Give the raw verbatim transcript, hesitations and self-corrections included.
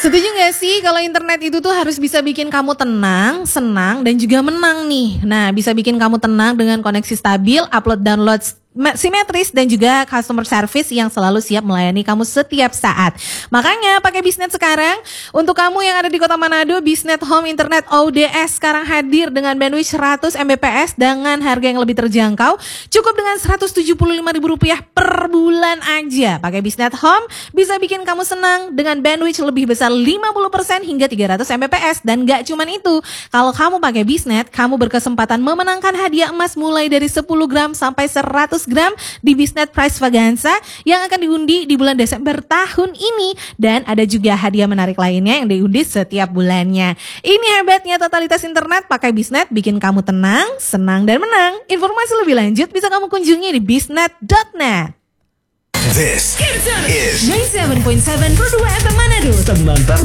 Setuju gak sih kalau internet itu tuh harus bisa bikin kamu tenang, senang, dan juga menang nih. Nah, bisa bikin kamu tenang dengan koneksi stabil, upload download simetris, dan juga customer service yang selalu siap melayani kamu setiap saat. Makanya pakai Biznet sekarang. Untuk kamu yang ada di Kota Manado, Biznet Home Internet O D S sekarang hadir dengan bandwidth seratus megabit per second dengan harga yang lebih terjangkau. Cukup dengan seratus tujuh puluh lima ribu rupiah per bulan aja. Pakai Biznet Home bisa bikin kamu senang dengan bandwidth lebih besar lima puluh persen hingga tiga ratus megabit per second. Dan gak cuman itu, kalau kamu pakai Biznet, kamu berkesempatan memenangkan hadiah emas mulai dari sepuluh gram sampai seratus gram di Biznet Prize Vaganza yang akan diundi di bulan Desember tahun ini. Dan ada juga hadiah menarik lainnya yang diundi setiap bulannya. Ini hebatnya totalitas internet pakai Biznet, bikin kamu tenang, senang, dan menang. Informasi lebih lanjut bisa kamu kunjungi di biznet dot net. This is ninety-seven point seven Produa F M Manado, teman